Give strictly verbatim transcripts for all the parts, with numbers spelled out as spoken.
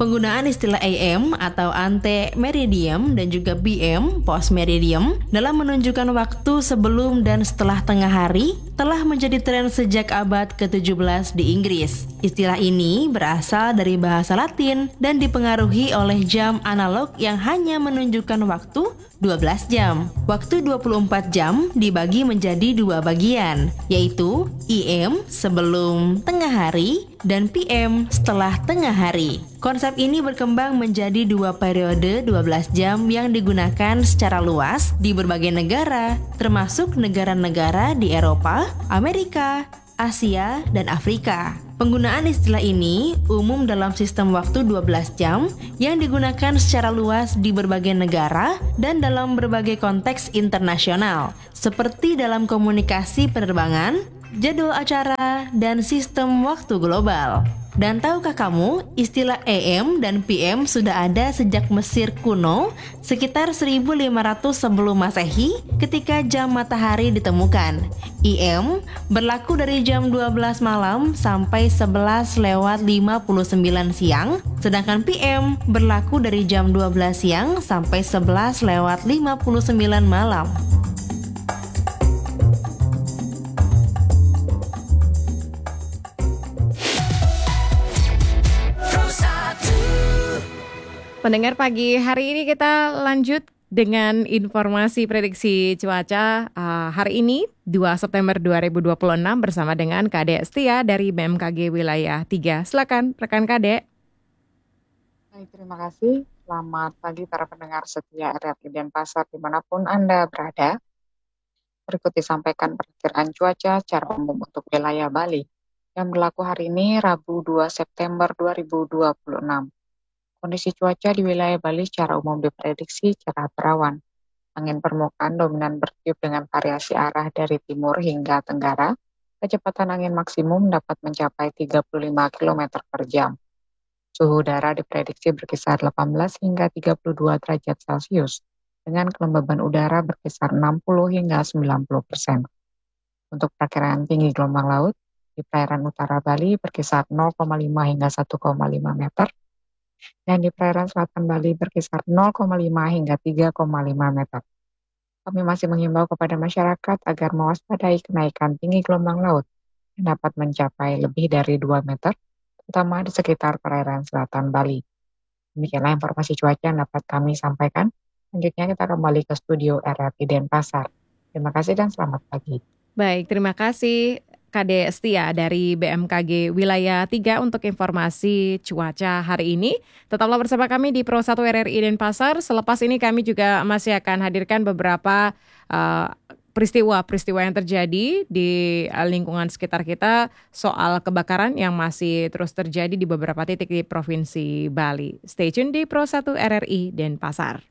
Penggunaan istilah A M atau ante meridium dan juga P M post meridium dalam menunjukkan waktu sebelum dan setelah tengah hari telah menjadi tren sejak abad ke tujuh belas di Inggris. Istilah ini berasal dari bahasa Latin dan dipengaruhi oleh jam analog yang hanya menunjukkan waktu dua belas jam. Waktu dua puluh empat jam dibagi menjadi dua bagian, yaitu I M sebelum tengah hari dan P M setelah tengah hari. Konsep ini berkembang menjadi dua periode dua belas jam yang digunakan secara luas di berbagai negara, termasuk negara-negara di Eropa, Amerika, Asia, dan Afrika. Penggunaan istilah ini umum dalam sistem waktu dua belas jam yang digunakan secara luas di berbagai negara dan dalam berbagai konteks internasional, seperti dalam komunikasi penerbangan, jadwal acara, dan sistem waktu global. Dan tahukah kamu, istilah A M dan P M sudah ada sejak Mesir kuno sekitar seribu lima ratus sebelum Masehi ketika jam matahari ditemukan. I M berlaku dari jam dua belas malam sampai sebelas lewat lima puluh sembilan siang, sedangkan P M berlaku dari jam dua belas siang sampai sebelas lewat lima puluh sembilan malam. Pendengar, pagi hari ini kita lanjut dengan informasi prediksi cuaca uh, hari ini dua September dua ribu dua puluh enam bersama dengan Kade Setia dari B M K G Wilayah tiga. Silakan rekan Kade. Baik, terima kasih. Selamat pagi para pendengar setia R R I Denpasar dimanapun Anda berada. Berikut disampaikan perakiraan cuaca secara umum untuk wilayah Bali yang berlaku hari ini Rabu dua September dua ribu dua puluh enam. Kondisi cuaca di wilayah Bali secara umum diprediksi cerah berawan. Angin permukaan dominan bertiup dengan variasi arah dari timur hingga tenggara. Kecepatan angin maksimum dapat mencapai tiga puluh lima kilometer per jam. Suhu udara diprediksi berkisar delapan belas hingga tiga puluh dua derajat Celcius, dengan kelembaban udara berkisar enam puluh hingga sembilan puluh persen. Untuk perkiraan tinggi gelombang laut, di perairan utara Bali berkisar nol koma lima hingga satu koma lima meter, dan di perairan selatan Bali berkisar nol koma lima hingga tiga koma lima meter. Kami masih mengimbau kepada masyarakat agar mewaspadai kenaikan tinggi gelombang laut yang dapat mencapai lebih dari dua meter, terutama di sekitar perairan selatan Bali. Demikianlah informasi cuaca yang dapat kami sampaikan. Selanjutnya kita kembali ke studio R R I Denpasar. Terima kasih dan selamat pagi. Baik, terima kasih Kade Setia dari B M K G Wilayah tiga untuk informasi cuaca hari ini. Tetaplah bersama kami di Pro satu R R I Denpasar. Selepas ini kami juga masih akan hadirkan beberapa uh, peristiwa-peristiwa yang terjadi di uh, lingkungan sekitar kita soal kebakaran yang masih terus terjadi di beberapa titik di Provinsi Bali. Stay tune di Pro satu R R I Denpasar.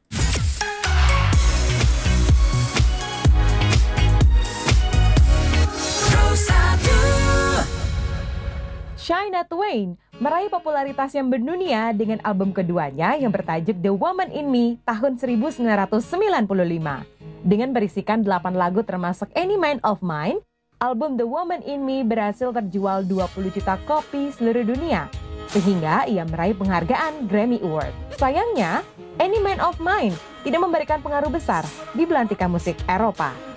Shania Twain meraih popularitas yang mendunia dengan album keduanya yang bertajuk The Woman in Me tahun seribu sembilan ratus sembilan puluh lima. Dengan berisikan delapan lagu termasuk Any Mind of Mine, album The Woman in Me berhasil terjual dua puluh juta kopi seluruh dunia, sehingga ia meraih penghargaan Grammy Award. Sayangnya, Any Mind of Mine tidak memberikan pengaruh besar di belantika musik Eropa.